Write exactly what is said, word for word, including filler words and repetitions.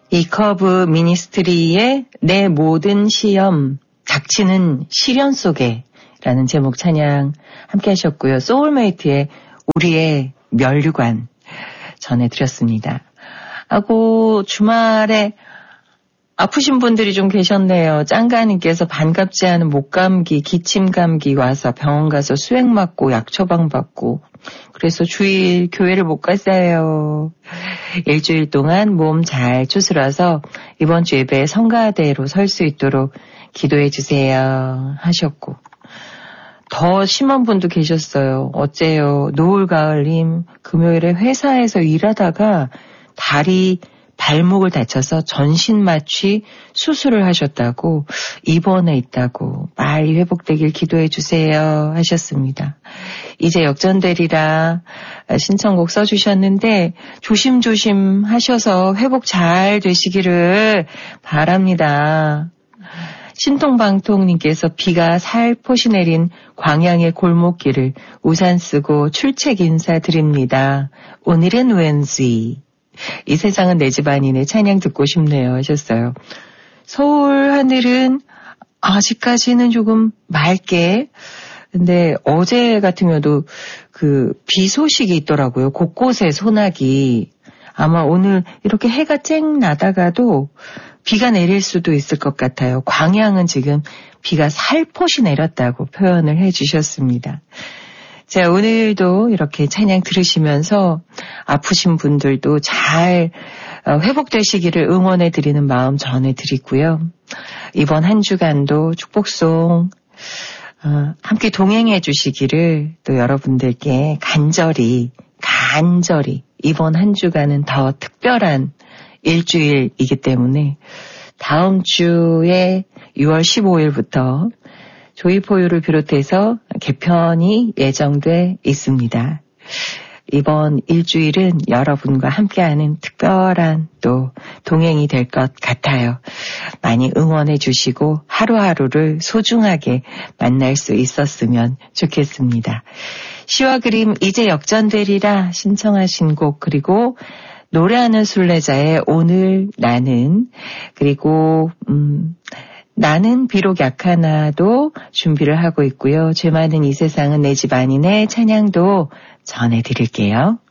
이커브 미니스트리의 내 모든 시험 닥치는 시련 속에 라는 제목 찬양 함께 하셨고요. 소울메이트의 우리의 면류관 전해드렸습니다. 하고 주말에 아프신 분들이 좀 계셨네요. 짱가님께서 반갑지 않은 목감기, 기침감기 와서 병원 가서 수액 맞고 약 처방 받고 그래서 주일 교회를 못 갔어요. 일주일 동안 몸 잘 추스러서 이번 주 예배에 성가대로 설 수 있도록 기도해 주세요 하셨고 더 심한 분도 계셨어요. 어째요. 노을 가을님 금요일에 회사에서 일하다가 다리 발목을 다쳐서 전신 마취 수술을 하셨다고 입원해 있다고 빨리 회복되길 기도해 주세요 하셨습니다. 이제 역전되리라 신청곡 써주셨는데 조심조심 하셔서 회복 잘 되시기를 바랍니다. 신통방통님께서 비가 살포시 내린 광양의 골목길을 우산 쓰고 출첵 인사드립니다. 오늘은 왠지 이 세상은 내 집 아니네 찬양 듣고 싶네요 하셨어요. 서울 하늘은 아직까지는 조금 맑게 근데 어제 같은 경우도 그 비 소식이 있더라고요. 곳곳에 소나기 아마 오늘 이렇게 해가 쨍 나다가도 비가 내릴 수도 있을 것 같아요. 광양은 지금 비가 살포시 내렸다고 표현을 해 주셨습니다. 자, 오늘도 이렇게 찬양 들으시면서 아프신 분들도 잘 회복되시기를 응원해 드리는 마음 전해 드리고요. 이번 한 주간도 축복송 함께 동행해 주시기를 또 여러분들께 간절히 간절히 이번 한 주간은 더 특별한 일주일이기 때문에 다음 주에 유월 십오일부터 조이포유를 비롯해서 개편이 예정돼 있습니다. 이번 일주일은 여러분과 함께하는 특별한 또 동행이 될 것 같아요. 많이 응원해 주시고 하루하루를 소중하게 만날 수 있었으면 좋겠습니다. 시와 그림 이제 역전되리라 신청하신 곡 그리고 노래하는 순례자의 오늘 나는 그리고 음 나는 비록 약하나도 준비를 하고 있고요. 죄 많은 이 세상은 내 집 아니네 찬양도 전해드릴게요.